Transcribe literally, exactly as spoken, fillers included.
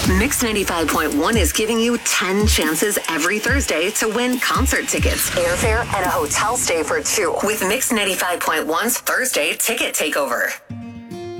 Mix ninety-five point one is giving you ten chances every Thursday to win concert tickets, airfare, and a hotel stay for two with Mix ninety-five point one's Thursday Ticket Takeover.